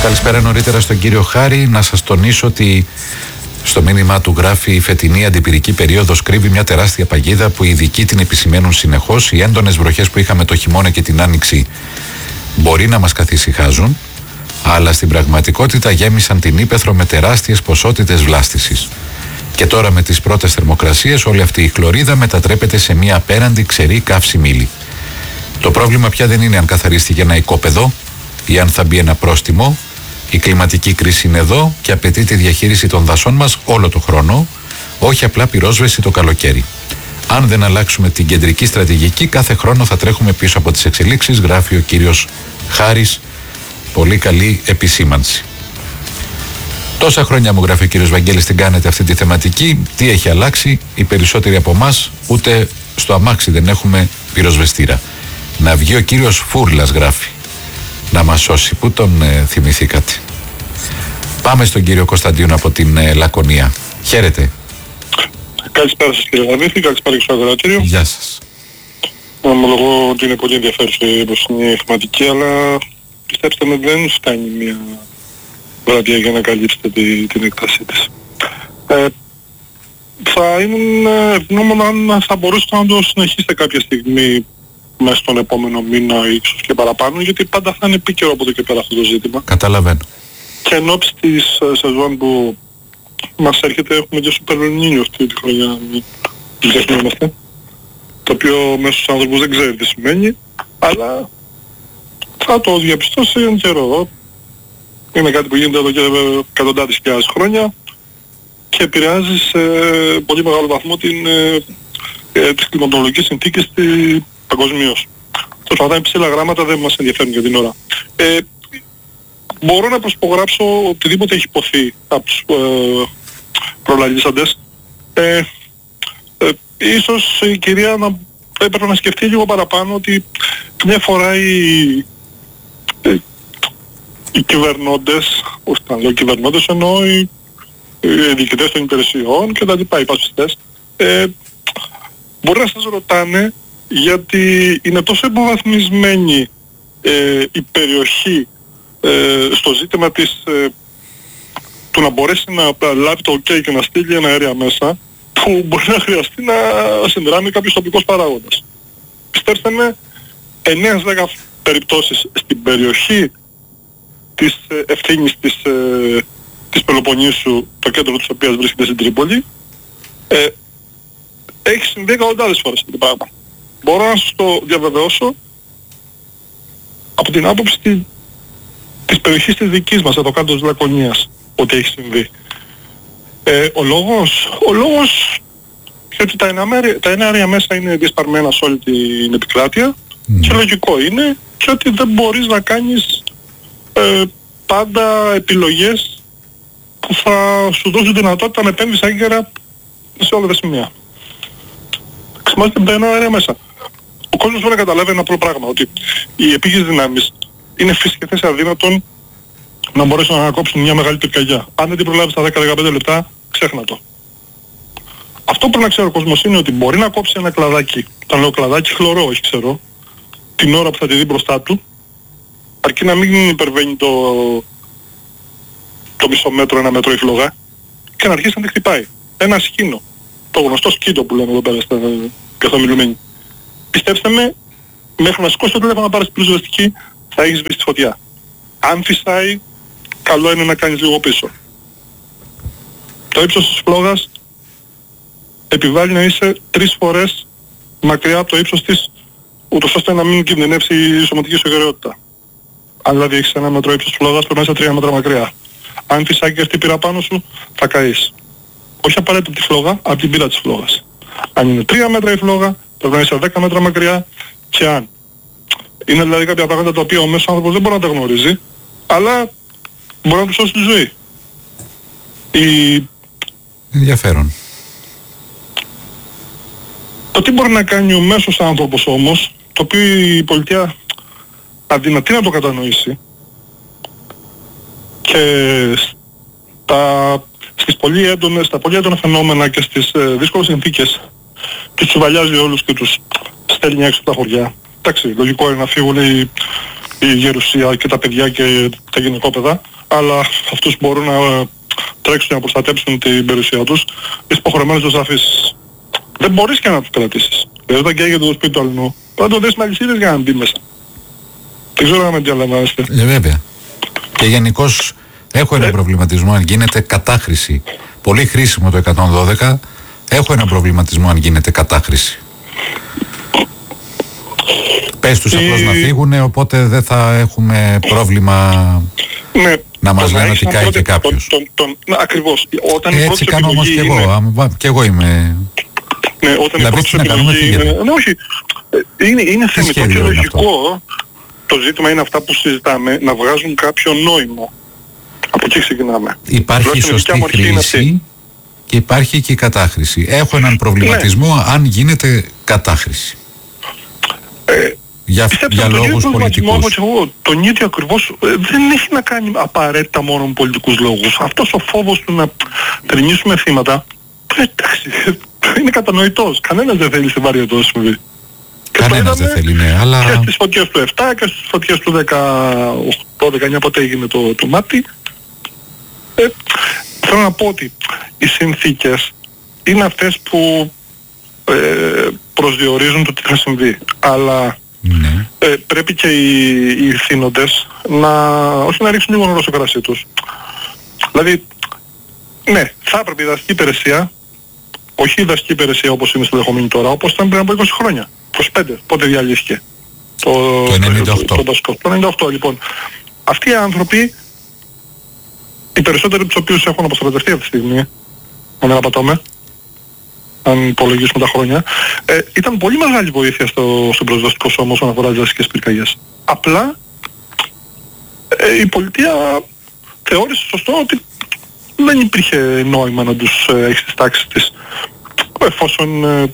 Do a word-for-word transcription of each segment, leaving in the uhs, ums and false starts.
Καλησπέρα νωρίτερα στον κύριο Χάρη. Να σας τονίσω ότι στο μήνυμά του γράφει: η φετινή αντιπυρική περίοδος κρύβει μια τεράστια παγίδα που οι ειδικοί την επισημαίνουν συνεχώς. Οι έντονες βροχές που είχαμε το χειμώνα και την άνοιξη μπορεί να μας καθησυχάζουν, αλλά στην πραγματικότητα γέμισαν την ύπαιθρο με τεράστιες ποσότητες βλάστησης. Και τώρα με τις πρώτες θερμοκρασίες όλη αυτή η χλωρίδα μετατρέπεται σε μια απέραντη ξερή καύση ύλη. Το πρόβλημα πια δεν είναι αν καθαρίστηκε ένα οικόπεδο ή αν θα μπει ένα πρόστιμο. Η κλιματική κρίση είναι εδώ και απαιτεί τη διαχείριση των δασών μας όλο το χρόνο, όχι απλά πυρόσβεση το καλοκαίρι. Αν δεν αλλάξουμε την κεντρική στρατηγική, κάθε χρόνο θα τρέχουμε πίσω από τις εξελίξεις, γράφει ο κύριος Χάρης. Πολύ καλή επισήμανση. Τόσα χρόνια, μου γράφει ο κύριος Βαγγέλης, την κάνετε αυτή τη θεματική. Τι έχει αλλάξει? Οι περισσότεροι από εμάς ούτε στο αμάξι δεν έχουμε πυροσβεστήρα. Να βγει ο κύριος Φούρλας, γράφει, να μας σώσει. Πού τον ε, θυμηθήκατε? Πάμε στον κύριο Κωνσταντίνο από την ε, Λακωνία. Χαίρετε. Καλησπέρα σας κύριε Λαβίθη, καλησπέρα και στο αγροατήριο. Γεια σας. Ομολογώ ότι είναι πολύ ενδιαφέρουσα η προσωπική θεματική, αλλά πιστέψτε με, δεν φτάνει μια βραδιά για να καλύψετε τη, την έκτασή της. Ε, θα ήμουν ευγνώμων αν θα μπορούσατε να το συνεχίσετε κάποια στιγμή μέσα στον επόμενο μήνα, ίσως και παραπάνω, γιατί πάντα θα είναι επίκαιρο από εδώ και πέρα αυτό το ζήτημα. Καταλαβαίνω. Και εν ώψη της σεζόν που μας έρχεται, έχουμε και Super El Niño αυτή τη χρονιά, μην ξεχνιόμαστε, το οποίο μέσα στους άνθρωπους δεν ξέρει τι σημαίνει, αλλά θα το διαπιστώσει εν καιρό. Είναι κάτι που γίνεται εδώ και εκατοντάδες χιλιάδες χρόνια και επηρεάζει σε πολύ μεγάλο βαθμό την, ε, τις κλιματολογικές συνθήκες παγκοσμίως. Τόσο αυτά υψηλά γράμματα δεν μας ενδιαφέρουν για την ώρα. Ε, μπορώ να προσπογράψω οτιδήποτε έχει υποθεί από τους ε, προλαλήσαντες. Ε, ε, ίσως η κυρία να έπρεπε να σκεφτεί λίγο παραπάνω ότι μια φορά οι, ε, οι κυβερνώντες, όχι να λέω κυβερνώντες, εννοώ οι, οι διοικητές των υπηρεσιών και τα λοιπά, οι υπασπιστές, ε, μπορεί να σας ρωτάνε γιατί είναι τόσο υποβαθμισμένη ε, η περιοχή ε, στο ζήτημα της, ε, του να μπορέσει να λάβει το OK και να στείλει ένα αέρια μέσα, που μπορεί να χρειαστεί να συνδράμει κάποιος τοπικός παράγοντας. Πιστέψτε με, εννέα δέκα περιπτώσεις στην περιοχή της ε, ευθύνης της, ε, της Πελοποννήσου, το κέντρο της οποίας βρίσκεται στην Τρίπολη, ε, έχει συμβεί εκατοντάδες φορές αυτό το πράγμα. Μπορώ να σας το διαβεβαιώσω από την άποψη της, της περιοχής της δικής μας, εδώ κάτω της Λακωνίας, ότι έχει συμβεί. Ε, ο λόγος, ο λόγος γιατί τα εναέρια μέσα είναι διασπαρμένα σε όλη την επικράτεια mm. και λογικό είναι και ότι δεν μπορείς να κάνεις ε, πάντα επιλογές που θα σου δώσουν δυνατότητα να επέμβεις έγκαιρα σε όλα τα σημεία. Ξημάζεται τα εναέρια μέσα. Ο κόσμος μπορεί να καταλάβει ένα απλό πράγμα, ότι οι επίγειες δυνάμεις είναι φυσικά θέση αδύνατον να μπορέσουν να ανακόψουν μια μεγάλη πυρκαγιά. Αν δεν την προλάβεις στα δέκα με δεκαπέντε λεπτά, ξέχνα το. Αυτό που πρέπει να ξέρει ο κόσμος είναι ότι μπορεί να κόψει ένα κλαδάκι, όταν λέω κλαδάκι χλωρό, όχι ξέρω, την ώρα που θα τη δει μπροστά του, αρκεί να μην υπερβαίνει το, το μισό μέτρο, ένα μέτρο η φλόγα, και να αρχίσει να τη χτυπάει. Ένα σκήνο. Το γνωστό σκήτο που λέμε εδώ πέρα στα καθομιλουμένοι. Πιστέψτε με, μέχρι να σηκώσει το τηλέφωνο να πάρεις πυροσβεστική, θα έχεις μπει στη φωτιά. Αν φυσάει, καλό είναι να κάνεις λίγο πίσω. Το ύψος της φλόγας επιβάλλει να είσαι τρεις φορές μακριά από το ύψος της, ούτως ώστε να μην κινδυνεύσει η σωματική σου εγκαιρεότητα. Αν δηλαδή έχεις ένα μέτρο ύψος της φλόγας, πρέπει να είσαι τρία μέτρα μακριά. Αν φυσάει και αυτή η πύρα πάνω σου, θα καείς. Όχι απαραίτητα από τη φλόγα, από την πύρα της φλόγας. Αν είναι τρία μέτρα η φλόγα, πρέπει να είσαι δέκα μέτρα μακριά, και αν είναι δηλαδή κάποια πράγματα τα οποία ο μέσος άνθρωπος δεν μπορεί να τα γνωρίζει, αλλά μπορεί να του σώσει τη ζωή. Η... Ενδιαφέρον. Το τι μπορεί να κάνει ο μέσος άνθρωπος όμως, το οποίο η πολιτεία αδυνατεί να το κατανοήσει, και στα, στις πολύ έντονες, στα πολύ έντονα φαινόμενα και στις ε, δύσκολες συνθήκες τους τσουβαλιάζει όλους και τους στέλνει έξω από τα χωριά. Εντάξει, λογικό είναι να φύγουν οι, η γερουσία και τα παιδιά και τα γυναικόπαιδα, αλλά αυτούς μπορούν να τρέξουν να προστατέψουν την περιουσία τους. Είσαι υποχρεωμένος να τους αφήσεις. Δεν μπορείς και να τους κρατήσεις. Δηλαδή όταν καίγεται το σπίτι του αλλού, πρέπει να το δεις με αλυσίδες για να μπει μέσα. Δεν ξέρω αν με αντιλαμβάνεστε. Ε, βέβαια. Και γενικώς έχω ένα ε... προβληματισμό αν γίνεται κατάχρηση. Πολύ χρήσιμο το εκατόν δώδεκα. Έχω ένα προβληματισμό αν γίνεται κατάχρηση. Πες τους απλώς να φύγουν, οπότε δεν θα έχουμε πρόβλημα ναι, να μας λένε ότι κάει και κάποιος. Τον, τον, τον, ακριβώς. Όταν έτσι κάνω όμως και εγώ. Είναι... Και εγώ είμαι... Ναι, όταν δηλαδή, η πρώτη επιλογή είναι... Ναι, όχι. Είναι, είναι θεμητό και λογικό. Το ζήτημα είναι αυτά που συζητάμε, να βγάζουν κάποιο νόημα. Από εκεί ξεκινάμε. Υπάρχει σωστή χρήση και υπάρχει και η κατάχρηση. Έχω έναν προβληματισμό ναι. αν γίνεται κατάχρηση. Ε, για για λόγους πολιτικούς. Εγώ, τον ίδιο ακριβώς ε, δεν έχει να κάνει απαραίτητα μόνο με πολιτικούς λόγους. Αυτός ο φόβος του να τρινήσουμε θύματα, ε, εντάξει, είναι κατανοητός. Κανένας δεν θέλει σε βαρύτητο να συμβεί. Κανένας δεν θέλει, ναι, αλλά... Και στις φωτιές του επτά και στις φωτιές του δεκαοκτώ δεκαεννιά πότε έγινε το, το μάτι. Ε, θέλω να πω ότι οι συνθήκες είναι αυτές που ε, προσδιορίζουν το τι θα συμβεί. Αλλά ναι. ε, πρέπει και οι, οι ηθήνοντες να, όχι να ρίξουν λίγο νερό στο κρασί τους. Δηλαδή, ναι, θα έπρεπε η δασική υπηρεσία, όχι η δασική υπηρεσία όπως είναι στη δεχομένη τώρα, όπως ήταν πριν από είκοσι χρόνια. είκοσι πέντε, πότε διαλύθηκε. Το, το ενενήντα οκτώ. Το, το, το, το ενενήντα οκτώ, λοιπόν. Αυτοί οι άνθρωποι, οι περισσότεροι από τους οποίους έχουν αποστρατευτεί αυτή τη στιγμή, αν δεν απατώμε, αν υπολογίσουμε τα χρόνια, ε, ήταν πολύ μεγάλη βοήθεια στο, στον προσδοστικό σώμα όσον αφορά τις δασικές πυρκαγιές. Απλά ε, η πολιτεία θεώρησε σωστό ότι δεν υπήρχε νόημα να τους ε, έχει στις τάξεις της, εφόσον ε,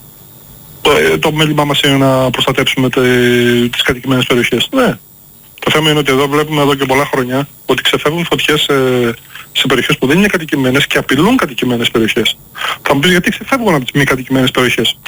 το, το μέλημά μας είναι να προστατέψουμε τε, τις κατοικημένες περιοχές. Ναι. Το θέμα είναι ότι εδώ βλέπουμε εδώ και πολλά χρόνια ότι ξεφεύγουν φωτιές σε, σε περιοχές που δεν είναι κατοικημένες και απειλούν κατοικημένες περιοχές. Θα μου πεις γιατί ξεφεύγουν από τις μη κατοικημένες περιοχές.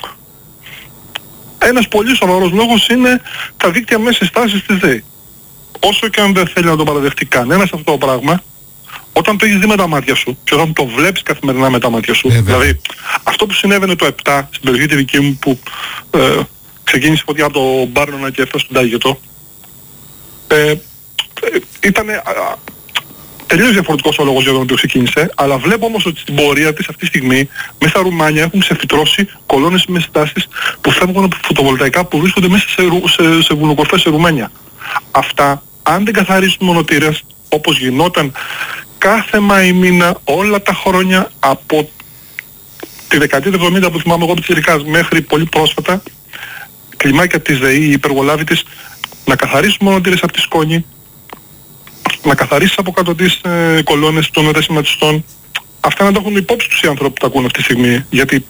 Ένας πολύ σοβαρός λόγος είναι τα δίκτυα μέσης τάσης της ΔΕΗ. Όσο και αν δεν θέλει να το παραδεχτεί κανένας αυτό το πράγμα, όταν το έχεις δει με τα μάτια σου και όταν το βλέπεις καθημερινά με τα μάτια σου, ε, δηλαδή αυτό που συνέβαινε το επτά στην περιοχή τη δική μου που ε, ξεκίνησε φωτιά από το Μπάρνονα και έφτασε στον Τάγετο, ε, ε, ήταν τελείως διαφορετικός ο λόγος για τον οποίο ξεκίνησε, αλλά βλέπω όμως ότι στην πορεία της αυτή τη στιγμή μέσα στα Ρουμάνια έχουν ξεφυτρώσει κολόνες με στάσεις που φεύγουν από φωτοβολταϊκά που βρίσκονται μέσα σε, σε, σε βουνοκορφές σε Ρουμάνια. Αυτά, αν δεν καθαρίσουν μονοτήρες, όπως γινόταν κάθε μαϊμίνα όλα τα χρόνια από τη δεκαετία του εβδομήντα που θυμάμαι εγώ από τις μέχρι πολύ πρόσφατα, κλιμάκια της ΔΕΗ, η υπεργολάβη της, να καθαρίσουν μονοτήρες από τη σκόνη, να καθαρίσεις από κάτω τις ε, κολόνες των ρεσιματιστών. Αυτά να τα έχουν υπόψη τους οι άνθρωποι που τα ακούν αυτή τη στιγμή. Γιατί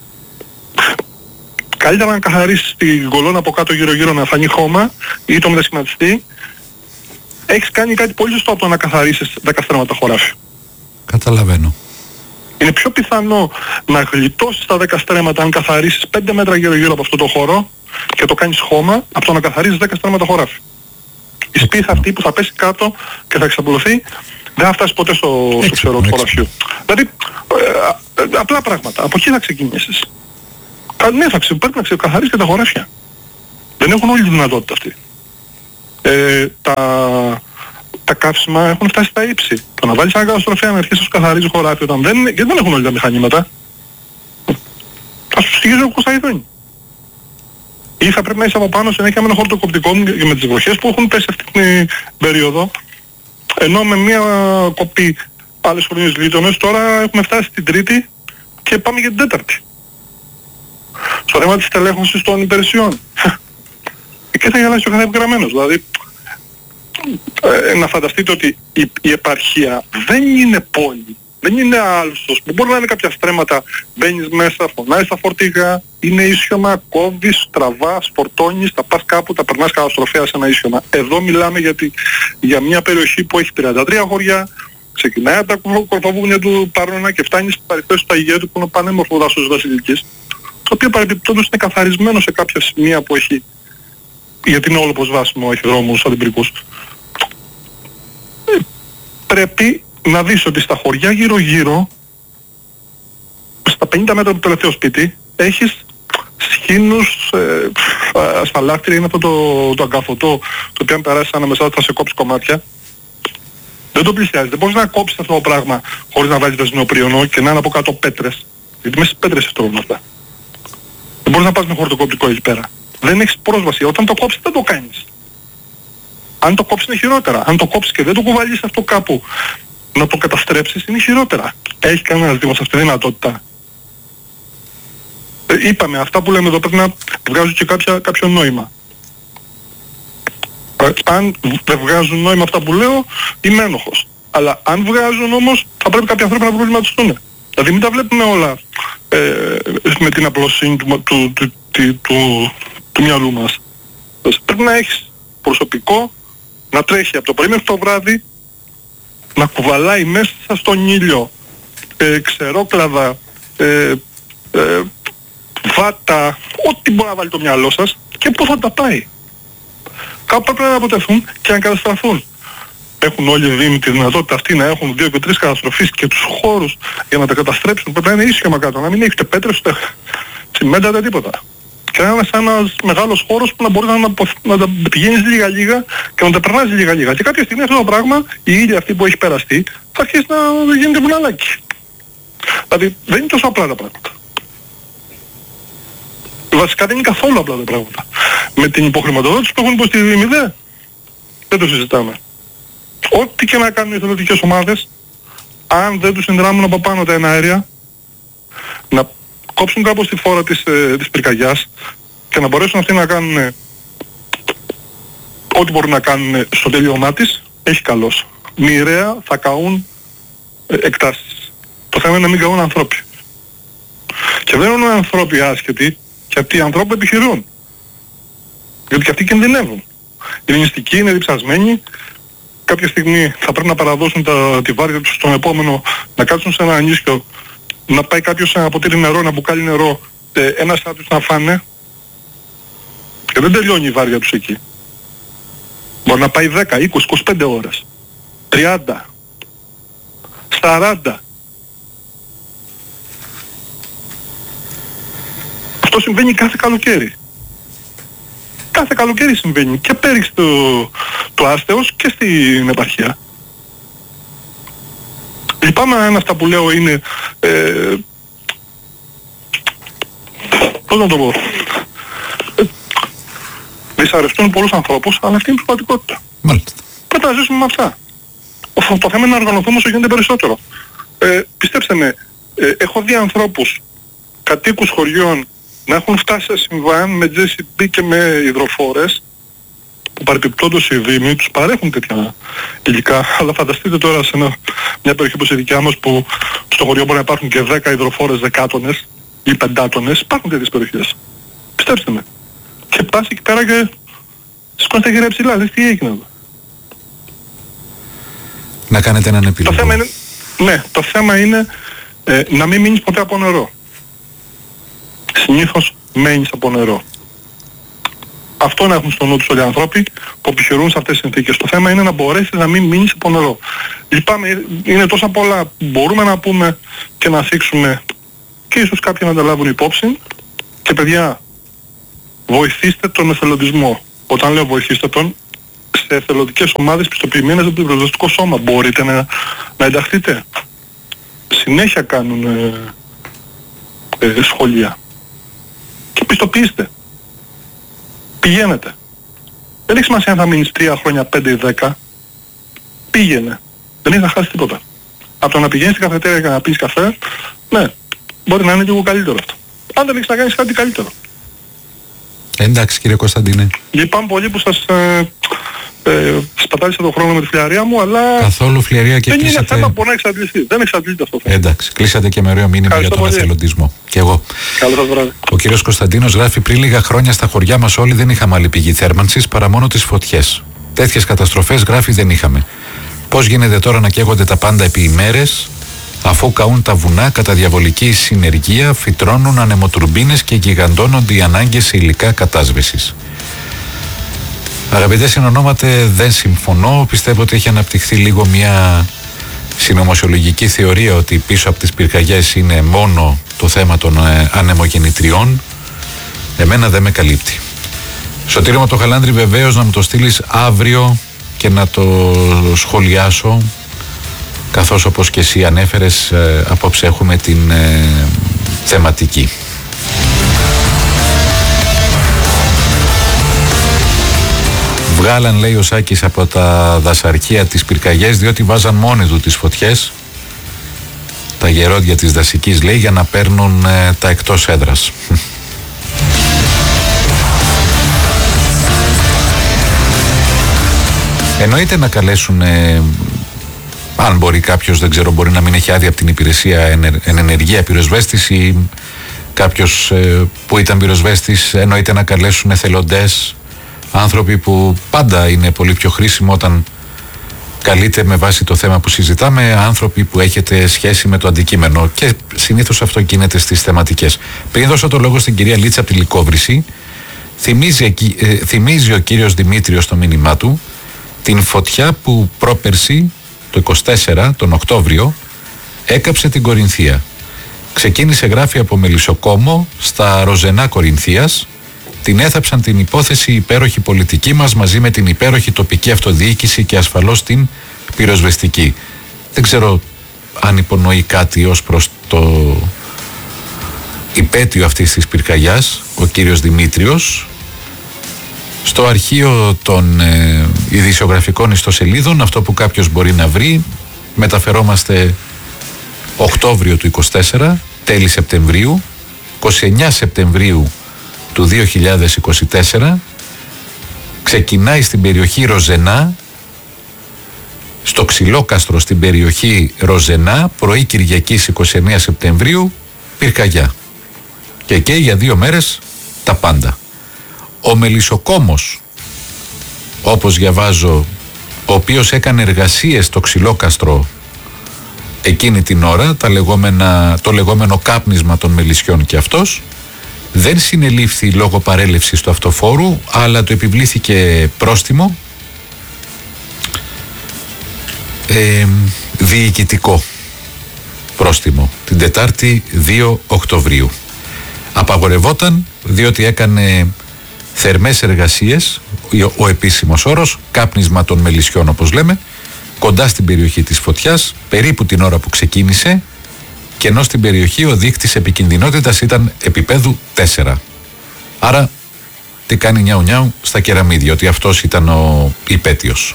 καλύτερα να καθαρίσεις την κολόνα από κάτω γύρω γύρω να φανεί χώμα ή τον ρεσιματιστή. Έχεις κάνει κάτι πολύ σωστό από το να καθαρίσεις δέκα στρέμματα χωράφι. Καταλαβαίνω. Είναι πιο πιθανό να γλιτώσεις τα δέκα στρέμματα αν καθαρίσεις πέντε μέτρα γύρω γύρω από αυτό το χώρο και το κάνεις χώμα από το να καθαρίσεις δέκα στρέμματα χωράφι. Η σπίθα αυτή που θα πέσει κάτω και θα εξαπλωθεί δεν θα φτάσει ποτέ στο, στο ξερό του χωραφιού. Δηλαδή ε, ε, απλά πράγματα. Από εκεί θα ξεκινήσεις. Ε, ναι, θα ξε, πρέπει να ξεκαθαρίσεις και τα χωράφια. Δεν έχουν όλη τη δυνατότητα αυτή. Ε, τα, τα καύσιμα έχουν φτάσει στα ύψη. Το να βάλεις ένα καταστροφέα να αρχίσεις να σου καθαρίζει χωράφι όταν δεν, γιατί δεν έχουν όλα τα μηχανήματα. Θα σου στοιχίζει ο Κωνσταντινίδη. Ή θα πρέπει να είσαι από πάνω συνέχεια με ένα χορτοκοπτικό και με τις βροχές που έχουν πέσει αυτή την περίοδο. Ενώ με μια κοπή άλλες χρονιές γείτονες τώρα έχουμε φτάσει στην Τρίτη και πάμε για την Τέταρτη. Στο θέμα της τελέχωσης των υπηρεσιών. Και θα γελάσει ο καθένα γραμμένος. Δηλαδή, ε, να φανταστείτε ότι η, η επαρχία δεν είναι πόλη, δεν είναι άλσος, που μπορεί να είναι κάποια στρέμματα, μπαίνεις μέσα, φωνάζεις τα φορτηγά, είναι ίσιωμα, κόβεις, τραβάς, φορτώνεις, τα πας κάπου, τα περνάς καταστροφέα σε ένα ίσιωμα. Εδώ μιλάμε για, τη, για μια περιοχή που έχει τριάντα τρία χωριά, ξεκινάει από τα κορφοβούνια του Πάρνονα και φτάνει στις παρυφές του Αγιέτου που είναι πανέμορφο δάσος Βασιλικής, το οποίο παρεμπιπτόντως είναι καθαρισμένο σε κάποια σημεία που έχει γιατί είναι όλο προσβάσιμο, έχει δρόμους αντιπυρικούς. Ε, πρέπει να δεις ότι στα χωριά γύρω-γύρω, στα πενήντα μέτρα από το τελευταίο σπίτι, έχεις σχήνους, ε, ασφαλάκτηρια, είναι αυτό το, το αγκαφωτό, το οποίο αν περάσεις ανάμεσά θα σε κόψει κομμάτια. Δεν το πλησιάζεις, δεν μπορείς να κόψεις αυτό το πράγμα χωρίς να βάζεις βενζινοπρίωνο και να είναι από κάτω πέτρες. Γιατί μέσα στις πέτρες είναι αυτά. Δεν μπορείς να πας με χορτοκοπτικό εκεί πέρα. Δεν έχεις πρόσβαση. Όταν το κόψεις δεν το κάνεις. Αν το κόψεις είναι χειρότερα. Αν το κόψεις και δεν το κουβαλείς αυτό κάπου να το καταστρέψεις είναι χειρότερα. Έχει κανένα ζήτημα σε αυτή τη δυνατότητα. Ε, είπαμε, αυτά που λέμε εδώ πρέπει να βγάζουν και κάποια, κάποιο νόημα. Ε, αν δεν βγάζουν νόημα αυτά που λέω, είμαι ένοχος. Αλλά αν βγάζουν όμως, θα πρέπει κάποιοι άνθρωποι να προβληματιστούν. Δηλαδή μην τα βλέπουμε όλα ε, με την απλοσύνη του, του, του, του, του, του μυαλού μας. Πρέπει να έχεις προσωπικό, να τρέχει από το πρωί μέχρι το βράδυ, να κουβαλάει μέσα στον ήλιο ε, ξερόκλαδα, ε, ε, βάτα, ό,τι μπορεί να βάλει το μυαλό σας και πού θα τα πάει. Κάπου πρέπει να αποτεθούν και να καταστραφούν. Έχουν όλοι οι δήμοι τη δυνατότητα αυτή να έχουν δύο και τρεις καταστροφές και τους χώρους για να τα καταστρέψουν. Πρέπει να είναι ίσιο κάτω, να μην έχετε πέτρες, ούτε τσιμέντα, ούτε τίποτα. Και να είναι σαν ένας μεγάλος χώρος που να μπορείς να, να τα πηγαίνεις λίγα λίγα και να τα περνάς λίγα λίγα. Και κάποια στιγμή αυτό το πράγμα, η ήλια αυτή που έχει περαστεί, θα αρχίσει να γίνεται βουναλάκι. Δηλαδή δεν είναι τόσο απλά τα πράγματα. Βασικά δεν είναι καθόλου απλά τα πράγματα. Με την υποχρηματοδότηση που έχουν υποστεί οι δήμοι, δε, δεν το συζητάμε. Ό,τι και να κάνουν οι εθελοντικές ομάδες, αν δεν τους συνδράμουν από πάνω τα εναέρια, να κόψουν κάπως τη φόρα της, ε, της πυρκαγιάς και να μπορέσουν αυτοί να κάνουν ε, ό,τι μπορούν να κάνουν στο τελείωμά της, έχει καλώς. Μοιραία θα καούν ε, εκτάσεις. Το θέμα είναι να μην καούν ανθρώποι. Και δεν είναι ανθρώποι άσχετοι, και αυτοί οι ανθρώποι επιχειρούν. Γιατί και αυτοί κινδυνεύουν. Είναι νηστικοί, είναι διψασμένοι. Κάποια στιγμή θα πρέπει να παραδώσουν τα, τη βάρδια τους στον επόμενο, να κάτσουν σε ένα νησιό, να πάει κάποιος σε ένα ποτήρι νερό, ένα μπουκάλι νερό, ε, ένα σαν τους να φάνε. Και δεν τελειώνει η βάρδια τους εκεί. Μπορεί να πάει δέκα, είκοσι, είκοσι πέντε ώρες. τριάντα. σαράντα. Αυτό συμβαίνει κάθε καλοκαίρι. Κάθε καλοκαίρι συμβαίνει. Και πέριξε το, το άστεως και στην επαρχία. Λυπάμαι αν αυτά που λέω είναι... Ε, πώς να το πω... Ε, δυσαρεστούν πολλούς ανθρώπους, αλλά αυτή είναι η πραγματικότητα. Μάλιστα. Πρέπει να ζήσουμε με αυτά. Το θέμα είναι να οργανωθούμε όσο γίνεται περισσότερο. Ε, πιστέψτε με, ε, έχω δει ανθρώπους, κατοίκους χωριών, να έχουν φτάσει σε συμβάν με τζέι σι μπι και με υδροφόρες, που παρεπιπτόντως οι δήμοι τους παρέχουν τέτοια υλικά. Αλλά φανταστείτε τώρα σε ένα, μια περιοχή όπως η δικιά μας, που στο χωριό μπορεί να υπάρχουν και δέκα υδροφόρες δεκάτονες ή πεντάτονες, υπάρχουν τέτοιες περιοχές. Πιστέψτε με. Και πας εκεί πέρα και σηκώνεις τα χέρια ψηλά, λες τι έγινε εδώ. Να κάνετε έναν επίλογο. Το θέμα είναι, ναι, το θέμα είναι ε, να μην μείνεις ποτέ από νερό. Συνήθως μένεις από νερό. Αυτό να έχουν στο νου τους όλοι οι άνθρωποι που επιχειρούν σε αυτές τις συνθήκες. Το θέμα είναι να μπορέσεις να μην μείνεις από νερό. Λυπάμαι, είναι τόσα πολλά που μπορούμε να πούμε και να θίξουμε και ίσως κάποιοι να τα λάβουν υπόψη. Και παιδιά, βοηθήστε τον εθελοντισμό. Όταν λέω βοηθήστε τον, σε εθελοντικές ομάδες πιστοποιημένες από το πυροσβεστικό σώμα μπορείτε να, να ενταχθείτε. Συνέχεια κάνουν ε, ε, σχολεία. Και πιστοποιήστε. Πηγαίνετε. Δεν έχει σημασία αν θα μείνεις τρία χρόνια, πέντε ή δέκα. Πήγαινε. Δεν έχει να χάσει τίποτα. Από το να πηγαίνεις στην καφετέρια και να πεις καφέ, ναι, μπορεί να είναι λίγο καλύτερο αυτό. Αν δεν έχεις να κάνεις κάτι καλύτερο. Εντάξει κύριε Κωνσταντίνε. Λυπάμαι πολύ που σας ε, ε, σπατάλησα τον χρόνο με τη φλιαρία μου, αλλά καθόλου φλιαρία και δεν κλείσατε... είναι θέμα που μπορεί να εξαντληθεί. Δεν εξαντλείται αυτό. Εντάξει, κλείσατε και με ωραίο μήνυμα για τον πολύ. Εθελοντισμό. Και εγώ. Καλό σας βράδυ. Ο κύριος Κωνσταντίνος γράφει: πριν λίγα χρόνια στα χωριά μας όλοι δεν είχαμε άλλη πηγή θέρμανσης παρά μόνο τις φωτιές. Τέτοιες καταστροφές, γράφει, δεν είχαμε. Πώς γίνεται τώρα να καίγονται τα πάντα επί ημέρες, αφού καούν τα βουνά κατά διαβολική συνεργεία, φυτρώνουν ανεμοτουρμπίνες και γιγαντώνονται οι ανάγκες σε υλικά κατάσβεσης. Αγαπητέ συνονόματε, δεν συμφωνώ. Πιστεύω ότι έχει αναπτυχθεί λίγο μια συνωμοσιολογική θεωρία ότι πίσω από τις πυρκαγιές είναι μόνο το θέμα των ανεμογεννητριών. Εμένα δεν με καλύπτει. Σωτήριο μου το Χαλάνδρη, βεβαίως να μου το στείλεις αύριο και να το σχολιάσω, καθώς όπως και εσύ ανέφερες, ε, απόψε έχουμε την ε, θεματική. Βγάλαν, λέει ο Σάκης, από τα δασαρχεία τις πυρκαγιές διότι βάζαν μόνοι του τις φωτιές, τα γερόντια της δασικής, λέει, για να παίρνουν ε, τα εκτός έδρας. Εννοείται να καλέσουν, ε, αν μπορεί κάποιος, δεν ξέρω, μπορεί να μην έχει άδεια από την υπηρεσία εν, εν ενεργεία πυροσβέστης ή κάποιος ε, που ήταν πυροσβέστης, εννοείται να καλέσουν εθελοντές, άνθρωποι που πάντα είναι πολύ πιο χρήσιμο όταν καλείται με βάση το θέμα που συζητάμε, άνθρωποι που έχετε σχέση με το αντικείμενο, και συνήθως αυτό γίνεται στις θεματικές. Πριν δώσω το λόγο στην κυρία Λίτσα από τη Λυκόβρηση, θυμίζει, ε, θυμίζει ο κύριος Δημήτριος στο μήνυμά του την φωτιά που πρόπερση το είκοσι τέσσερα, τον Οκτώβριο, έκαψε την Κορινθία. Ξεκίνησε, γράφει, από Μελισσοκόμο στα Ροζενά Κορινθίας. Την έθαψαν την υπόθεση υπέροχη πολιτική μας μαζί με την υπέροχη τοπική αυτοδιοίκηση και ασφαλώς την πυροσβεστική. Δεν ξέρω αν υπονοεί κάτι ως προς το υπέτειο αυτής της πυρκαγιάς ο κύριος Δημήτριος. Στο αρχείο των ε, ειδησιογραφικών ιστοσελίδων, αυτό που κάποιος μπορεί να βρει, μεταφερόμαστε Οκτώβριο του είκοσι τέσσερα, τέλη Σεπτεμβρίου, είκοσι εννέα Σεπτεμβρίου του δύο χιλιάδες είκοσι τέσσερα, ξεκινάει στην περιοχή Ροζενά, στο Ξυλόκαστρο στην περιοχή Ροζενά, πρωί Κυριακής είκοσι εννέα Σεπτεμβρίου, πυρκαγιά. Και εκεί για δύο μέρες τα πάντα. Ο Μελισσοκόμος, όπως διαβάζω, ο οποίος έκανε εργασίες στο Ξυλόκαστρο εκείνη την ώρα, τα λεγόμενα, το λεγόμενο κάπνισμα των μελισσιών και αυτός, δεν συνελήφθη λόγω παρέλευσης του αυτοφόρου, αλλά του επιβλήθηκε πρόστιμο ε, διοικητικό πρόστιμο την Τετάρτη δύο Οκτωβρίου. Απαγορευόταν διότι έκανε θερμές εργασίες, ο επίσημος όρος, κάπνισμα των μελισσιών όπως λέμε, κοντά στην περιοχή της φωτιάς, περίπου την ώρα που ξεκίνησε, και ενώ στην περιοχή ο δείκτης επικινδυνότητας ήταν επίπεδου τέσσερα. Άρα τι κάνει νιάου νιάου στα κεραμίδια, ότι αυτός ήταν ο υπέτειος.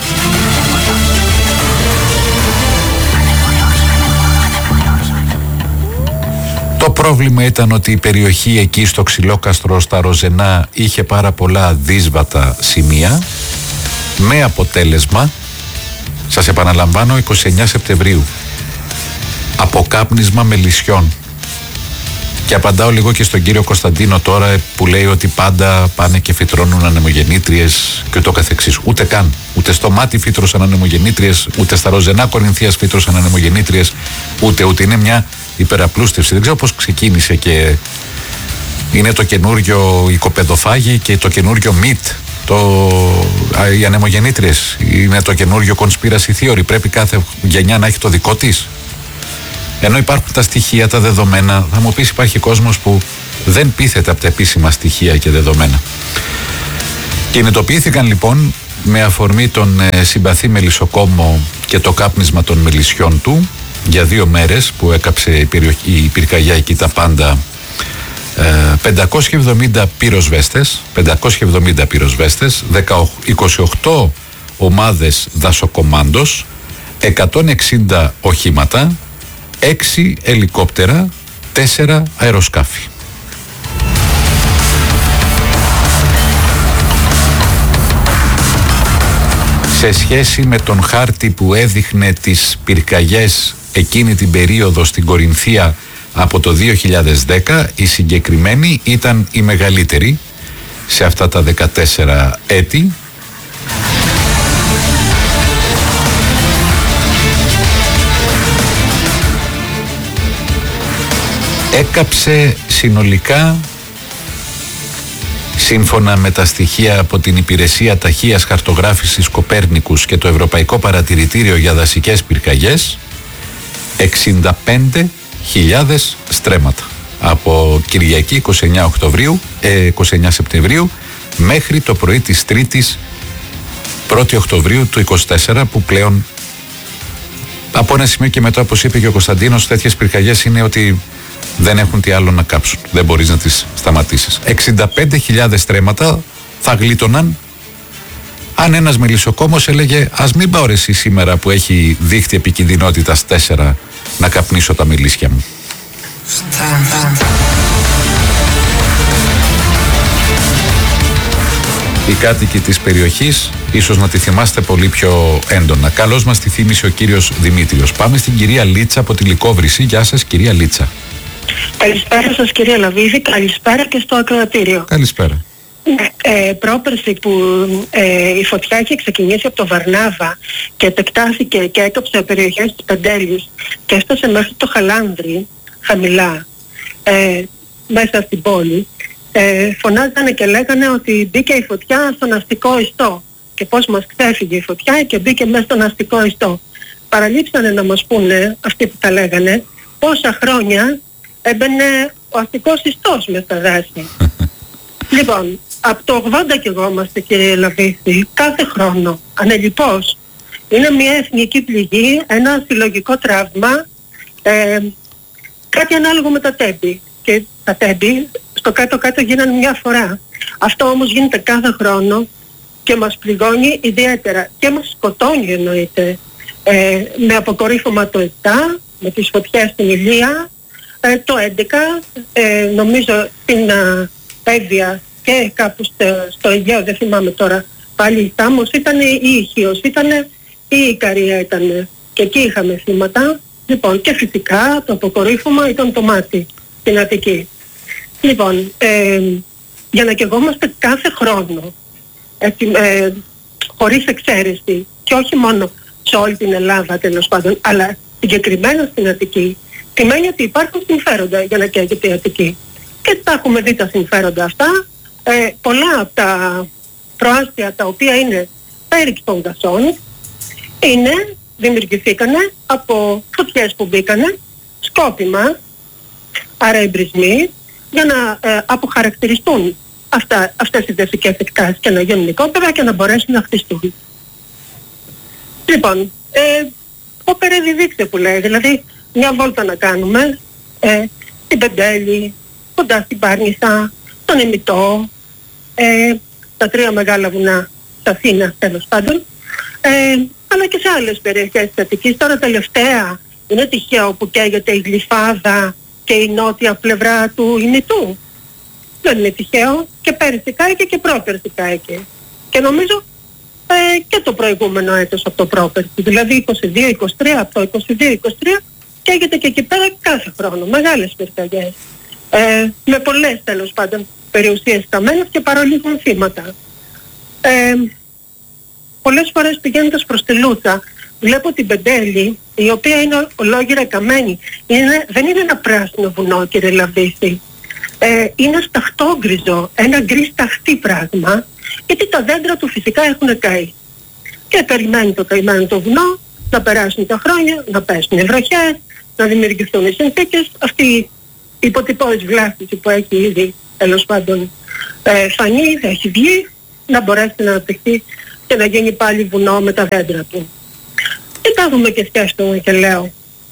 Το πρόβλημα ήταν ότι η περιοχή εκεί στο Ξυλόκαστρο, στα Ροζενά, είχε πάρα πολλά δύσβατα σημεία, με αποτέλεσμα, σας επαναλαμβάνω, είκοσι εννέα Σεπτεμβρίου, αποκάπνισμα μελισσιών. Και απαντάω λίγο και στον κύριο Κωνσταντίνο τώρα, που λέει ότι πάντα πάνε και φυτρώνουν ανεμογεννήτριες και ούτω καθεξής. Ούτε καν. Ούτε στο Μάτι φύτρωσαν ανεμογεννήτριες, ούτε στα Ροζενά Κορινθίας φύτρωσαν ανεμογεννήτριες, ούτε ούτε. Είναι μια υπεραπλούστευση. Δεν ξέρω πώς ξεκίνησε και είναι το καινούριο οικοπεδοφάγη και το καινούριο μυτ. Το, οι ανεμογεννήτριες είναι το καινούριο conspiracy theory. Πρέπει κάθε γενιά να έχει το δικό της. Ενώ υπάρχουν τα στοιχεία, τα δεδομένα. Θα μου πεις, υπάρχει κόσμος που δεν πείθεται από τα επίσημα στοιχεία και δεδομένα. Κινητοποιήθηκαν λοιπόν με αφορμή τον ε, συμπαθή Μελισσοκόμο και το κάπνισμα των μελισσιών του για δύο μέρες που έκαψε η, περιοχή, η πυρκαγιά εκεί τα πάντα, ε, πεντακόσιοι εβδομήντα πυροσβέστες, πεντακόσιοι εβδομήντα πυροσβέστες, είκοσι οκτώ ομάδες δασοκομάντος, εκατόν εξήντα οχήματα, έξι ελικόπτερα, τέσσερα αεροσκάφη. Σε σχέση με τον χάρτη που έδειχνε τις πυρκαγιές εκείνη την περίοδο στην Κορινθία από το δύο χιλιάδες δέκα, η συγκεκριμένη ήταν η μεγαλύτερη σε αυτά τα δεκατέσσερα έτη. Έκαψε συνολικά Σύμφωνα με τα στοιχεία από την Υπηρεσία Ταχείας Χαρτογράφησης Κοπέρνικους και το Ευρωπαϊκό Παρατηρητήριο για Δασικές Πυρκαγιές, εξήντα πέντε χιλιάδες στρέμματα από Κυριακή είκοσι εννέα Οκτωβρίου, ε, είκοσι εννέα Σεπτεμβρίου μέχρι το πρωί της Τρίτης πρώτη Οκτωβρίου του είκοσι τέσσερα, που πλέον από ένα σημείο και μετά, όπως είπε και ο Κωνσταντίνος, τέτοιες πυρκαγιές είναι ότι δεν έχουν τι άλλο να κάψουν. Δεν μπορείς να τις σταματήσεις. εξήντα πέντε χιλιάδες στρέμματα θα γλίτωναν αν ένας μελισσοκόμος έλεγε «Ας μην πάω ρε εσύ σήμερα που έχει δίχτυ επικινδυνότητας τέσσερα να καπνίσω τα μελίσια μου». Οι κάτοικοι της περιοχής ίσως να τη θυμάστε πολύ πιο έντονα. Καλώς μας τη θύμισε ο κύριος Δημήτριος. Πάμε στην κυρία Λίτσα από τη Λυκόβρηση. Γεια σας κυρία Λίτσα. Καλησπέρα σας κυρία Λαβίδη, καλησπέρα και στο ακροατήριο. Καλησπέρα. Ε, πρόπερση που ε, η φωτιά είχε ξεκινήσει από το Βαρνάβα και επεκτάθηκε και έκοψε περιοχές της Πεντέλης και έφτασε μέχρι το Χαλάνδρι χαμηλά ε, μέσα στην πόλη, ε, φωνάζανε και λέγανε ότι μπήκε η φωτιά στον αστικό ιστό και πώς μας ξέφυγε η φωτιά και μπήκε μέσα στον αστικό ιστό. Παραλείψανε να μας πούνε αυτοί που τα λέγανε πόσα χρόνια έμπαινε ο αστικός ιστός με στα δάση. Λοιπόν, από το ογδόντα κι εγώ είμαστε κύριε Λαβίθη, κάθε χρόνο, ανελιπώς. Είναι μια εθνική πληγή, ένα συλλογικό τραύμα, ε, κάτι ανάλογο με τα τέμπη. Και τα τέμπη στο κάτω-κάτω γίνανε μια φορά. Αυτό όμως γίνεται κάθε χρόνο και μας πληγώνει ιδιαίτερα και μας σκοτώνει εννοείται. Ε, με αποκορύφωμα το επτά, με τις φωτιές στην Ηλία, ε, το έντεκα, ε, νομίζω στην ε, Πέδια και κάπου στο, στο Αιγαίο, δεν θυμάμαι τώρα πάλι η Σάμος, ήταν η Ήχιος, ήταν η Ικαρία ήταν και εκεί είχαμε θύματα. Λοιπόν, και φυσικά το αποκορύφωμα ήταν το Μάτι στην Αττική. Λοιπόν, ε, για να καιγόμαστε κάθε χρόνο, έτσι, ε, χωρίς εξαίρεση και όχι μόνο σε όλη την Ελλάδα τέλος πάντων, αλλά συγκεκριμένα στην Αττική, σημαίνει ότι υπάρχουν συμφέροντα για να καίγεται η Αττική. Και τα έχουμε δει τα συμφέροντα αυτά. Ε, πολλά από τα προάστια τα οποία είναι πέριξ των δασών είναι, δημιουργηθήκανε από φωτιές που μπήκανε, σκόπιμα, άρα εμπρισμοί, για να ε, αποχαρακτηριστούν αυτά, αυτές οι δασικές εκτάσεις και να γίνουν οικόπεδα και να μπορέσουν να χτιστούν. Λοιπόν, ε, ο Περέδη δείξε που λέει, δηλαδή μια βόλτα να κάνουμε, ε, στην Πεντέλη, κοντά στην Πάρνηθα, τον Εμιτό, ε, τα τρία μεγάλα βουνά της Αθήνας τέλος πάντων, ε, αλλά και σε άλλες περιοχές της Αττικής. Τώρα τελευταία είναι τυχαίο που καίγεται η Γλυφάδα και η νότια πλευρά του Ημιτού. Δεν είναι τυχαίο, και πέρυσι κάηκε και πρόπερσι κάηκε. Και νομίζω ε, και το προηγούμενο έτος από το πρόπερσι, δηλαδή είκοσι δύο είκοσι τρία, από το είκοσι δύο είκοσι τρία καίγεται και εκεί πέρα κάθε χρόνο, μεγάλες πυρκαγιές. Ε, με πολλές τέλος πάντων περιουσίες καμένες και παρολίγων θύματα. Ε, πολλές φορές πηγαίνοντας προς τη Λούτσα βλέπω την Πεντέλη, η οποία είναι ολόγυρα καμένη. Είναι, δεν είναι ένα πράσινο βουνό κύριε Λαβίθη. Ε, είναι σταχτόγκριζο, ένα γκρι σταχτή πράγμα, γιατί τα δέντρα του φυσικά έχουν καεί. Και περιμένει το καημένο το βουνό να περάσουν τα χρόνια, να πέσουν οι βροχές, να δημιουργηθούν οι συνθήκες. Αυτή η υποτυπώδης βλάστηση που έχει ήδη τέλος πάντων ε, φανεί, θα έχει βγει, να μπορέσει να αναπτυχθεί και να γίνει πάλι βουνό με τα δέντρα του. Και τα δούμε και σκέφτομαι και λέω,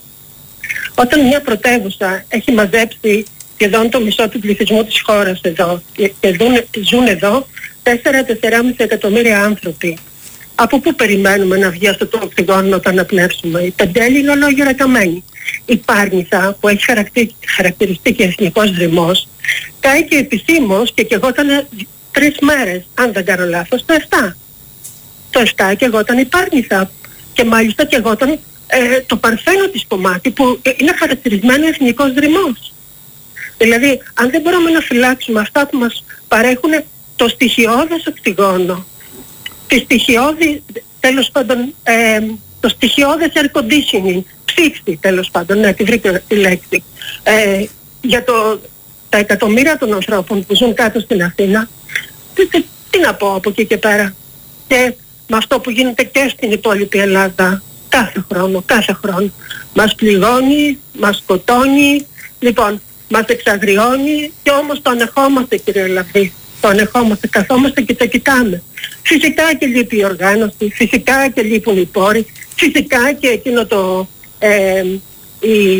όταν μια πρωτεύουσα έχει μαζέψει σχεδόν το μισό του πληθυσμού της χώρας εδώ και, και δουν, ζουν εδώ τέσσερα με τέσσερα κόμμα πέντε εκατομμύρια άνθρωποι, από πού περιμένουμε να βγει αυτό το οξυγόνο όταν αναπνεύσουμε? Η Πεντέλη είναι ολόγυρα καμένη. Η Πάρνηθα που έχει χαρακτηριστεί, χαρακτηριστεί και εθνικός δρυμός, κάηκε επισήμως και καιγόταν τρεις μέρες, αν δεν κάνω λάθος, το επτά. Το επτά καιγόταν η Πάρνηθα και μάλιστα καιγόταν ε, το Παρθένο της Κομμάτι που είναι χαρακτηρισμένο εθνικός δρυμός. Δηλαδή, αν δεν μπορούμε να φυλάξουμε αυτά που μας παρέχουν το στοιχειώδες οξυγόνο, τη στοιχειώδη, τέλος πάντων, ε, το στοιχειώδες air conditioning, ψήφι τέλος πάντων, ναι, τη βρήκα τη λέξη, ε, για το στα εκατομμύρια των ανθρώπων που ζουν κάτω στην Αθήνα, τι, τι, τι να πω από εκεί και πέρα. Και με αυτό που γίνεται και στην υπόλοιπη Ελλάδα κάθε χρόνο, κάθε χρόνο. Μας πληγώνει, μας σκοτώνει, λοιπόν, μας εξαγριώνει και όμως το ανεχόμαστε, κύριε Λαβή. Το ανεχόμαστε, καθόμαστε και το κοιτάμε. Φυσικά και λείπει η οργάνωση, φυσικά και λείπουν οι πόροι, φυσικά και εκείνο το, ε, η,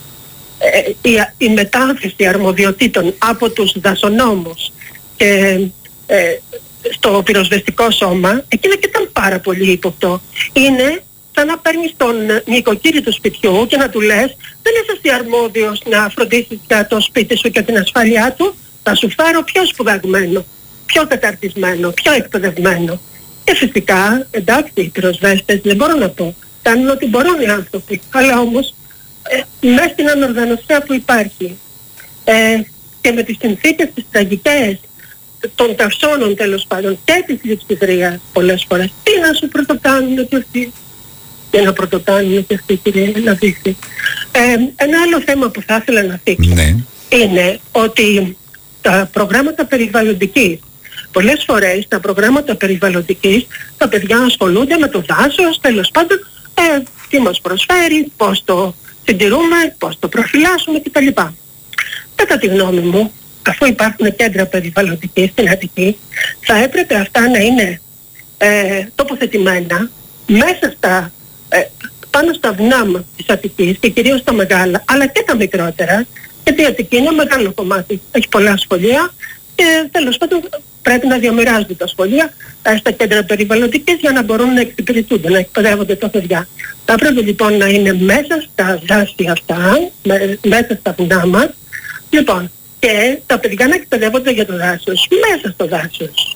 ε, η, η μετάθεση αρμοδιοτήτων από τους δασονόμους και ε, στο πυροσβεστικό σώμα, εκείνο και ήταν πάρα πολύ ύποπτο. Είναι σαν να παίρνεις τον νοικοκύρη του σπιτιού και να του λες, δεν είσαι εσύ αρμόδιος να φροντίσεις για το σπίτι σου και την ασφάλειά του, θα σου φέρω πιο σπουδαγμένο, πιο καταρτισμένο, πιο εκπαιδευμένο. Και φυσικά, εντάξει, οι πυροσβέστες δεν μπορώ να πω, κάνουν ό,τι μπορούν οι άνθρωποι, αλλά όμως ε, μέσα στην ανοργανωσία που υπάρχει ε, και με τις συνθήκες τις τραγικές των ταυσώνων τέλος πάντων και της λειψιδρίας πολλές φορές, τι να σου πρωτοκάνουν και αυτοί, τι να πρωτοκάνουν και αυτοί, κύριε Λαβίση. Ε, ένα άλλο θέμα που θα ήθελα να θίξω ναι. είναι ότι τα προγράμματα περιβαλλοντικής, πολλές φορές τα προγράμματα περιβαλλοντικής, τα παιδιά ασχολούνται με το δάσος, τέλος πάντων, ε, τι μας προσφέρει, πώς το συντηρούμε, πώς το προφυλάσσουμε κτλ. Κατά τη γνώμη μου, αφού υπάρχουν κέντρα περιβαλλοντικής στην Αττική, θα έπρεπε αυτά να είναι ε, τοποθετημένα μέσα στα, ε, πάνω στα βουνά της Αττικής και κυρίως τα μεγάλα, αλλά και τα μικρότερα, γιατί η Αττική είναι μεγάλο κομμάτι, έχει πολλά σχολεία και τέλος πάντων πρέπει να διαμοιράζονται τα σχολεία στα κέντρα περιβαλλοντικής για να μπορούν να εξυπηρετούνται, να εκπαιδεύονται τα παιδιά. Θα πρέπει λοιπόν να είναι μέσα στα δάση αυτά, με, μέσα στα βουνά μας, λοιπόν, και τα παιδιά να εκπαιδεύονται για το δάσος, μέσα στο δάσος.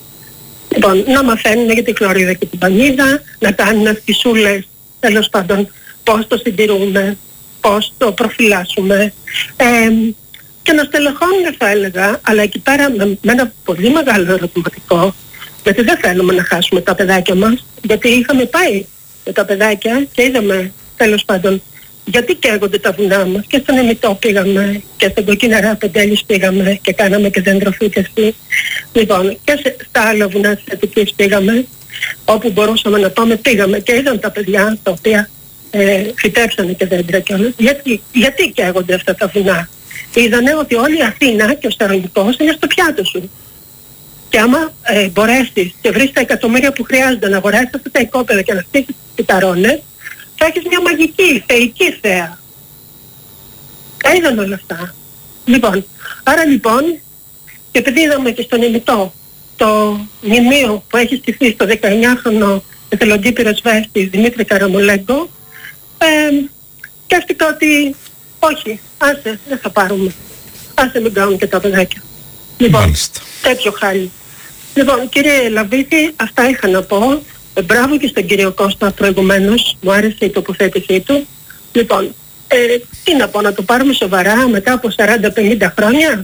Λοιπόν, να μαθαίνουν για τη χλωρίδα και την πανίδα, να κάνουν ασκησούλες, τέλος πάντων, πώς το συντηρούμε, πώς το προφυλάσσουμε ε, και να στελεχώνουν, θα έλεγα, αλλά εκεί πέρα με, με ένα πολύ μεγάλο ερωτηματικό, γιατί δεν θέλουμε να χάσουμε τα παιδάκια μας, γιατί είχαμε πάει με τα παιδάκια και είδαμε, τέλος πάντων, γιατί καίγονται τα βουνά μας, και στον Εμιτό πήγαμε και στην Κοκκιναρά Πεντέλης πήγαμε και κάναμε και δεντροφύτευση. Λοιπόν, και σε, στα άλλα βουνά της Αττικής πήγαμε, όπου μπορούσαμε να πάμε πήγαμε και είδαν τα παιδιά τα οποία ε, φυτέψανε και δέντρα κιόλας. Γιατί, γιατί καίγονται αυτά τα βουνά? Είδανε ότι όλη η Αθήνα και ο Στερονικός είναι στο πιάτο σου. Και άμα ε, μπορέσεις και βρεις τα εκατομμύρια που χρειάζονται να αγοράσεις αυτά τα οικόπεδα και να στήσεις τις κυταρώνες, θα έχεις μια μαγική, θεϊκή θέα. Τα είδαν όλα αυτά. Λοιπόν, άρα λοιπόν, και επειδή είδαμε και στον Εμιτό το μνημείο που έχει στηθεί στο δεκαεννιάχρονο εθελοντή πυροσβέστη Δημήτρη Καραμολέγκο, ε, σκέφτηκα ότι όχι, άσε, δεν θα πάρουμε. Άσε μην κάνουν και τα παιδάκια. Λοιπόν, Μάλιστα. τέτοιο χάλι. Λοιπόν, κύριε Λαβίτη, αυτά είχα να πω. Ε, μπράβο και στον κύριο Κώστα προηγουμένως, μου άρεσε η τοποθέτησή του. Λοιπόν, ε, τι να πω, να το πάρουμε σοβαρά μετά από σαράντα πενήντα χρόνια?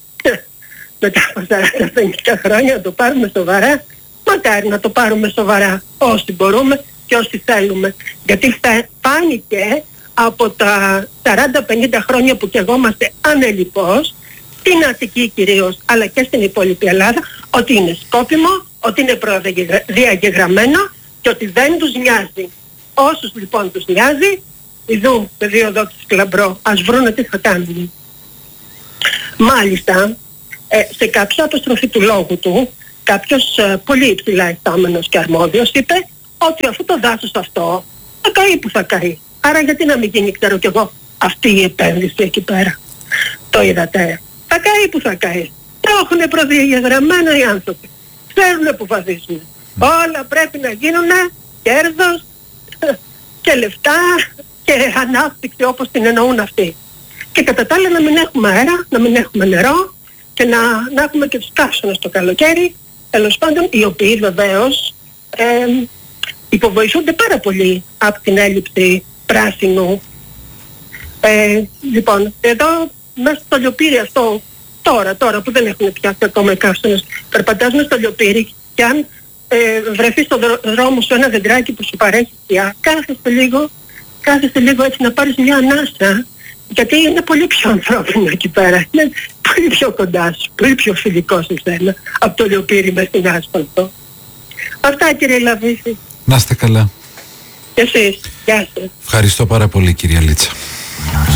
Μετά από σαράντα πενήντα χρόνια να το πάρουμε σοβαρά? Μακάρι να το πάρουμε σοβαρά όσοι μπορούμε και όσοι θέλουμε. Γιατί θα φάνηκε από τα σαράντα πενήντα χρόνια που καιγόμαστε ανελιπώς, στην Αττική κυρίως, αλλά και στην υπόλοιπη Ελλάδα, ότι είναι σκόπιμο, ότι είναι προδιαγεγραμμένο και ότι δεν τους νοιάζει. Όσους λοιπόν τους νοιάζει, ειδού με δύο δόξες κλαμπρό, ας βρούνε τι θα κάνουν. Μάλιστα, ε, σε κάποια αποστροφή του λόγου του, κάποιος ε, πολύ υψηλά ιστάμενος και αρμόδιος είπε ότι αφού το δάσος αυτό θα καεί που θα καεί. Άρα γιατί να μην γίνει, ξέρω κι εγώ, αυτή η επένδυση εκεί πέρα. Το είδατε. Θα καεί που θα καεί. Το έχουν προδιαγεγραμμένα οι άνθρωποι. Ξέρουν που βαδίζουν. Όλα πρέπει να γίνουν κέρδος και λεφτά και ανάπτυξη όπως την εννοούν αυτοί. Και κατά τα άλλα να μην έχουμε αέρα, να μην έχουμε νερό και να, να έχουμε και τους καύσονες το καλοκαίρι, τέλος πάντων, οι οποίοι βεβαίως ε, υποβοηθούνται πάρα πολύ από την έλλειψη πράσινου. Ε, λοιπόν, εδώ μέσα στο λιοπύρι αυτό, τώρα, τώρα που δεν έχουν πιάσει ακόμα οι καύσονες, περπατάς μες στο λιοπύρι και αν ε, βρεθείς στο δρόμο σου ένα δεντράκι που σου παρέχει σκιά, κάθεστε λίγο, κάθεστε λίγο έτσι να πάρεις μια ανάσα γιατί είναι πολύ πιο ανθρώπινο εκεί πέρα. Είναι πολύ πιο κοντά σου, πολύ πιο φιλικό σε σένα από το λιοπύρι μες στην άσφαλτο. Αυτά, κύριε Λαβίση. Να είστε καλά. Και εσείς. Γεια σας. Ευχαριστώ πάρα πολύ, κυρία Λίτσα.